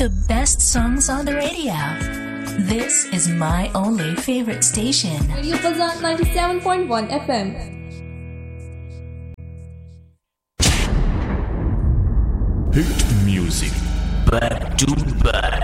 The best songs on the radio. This is my only favorite station. Radio Fazan 97.1 FM. Hit music back to back.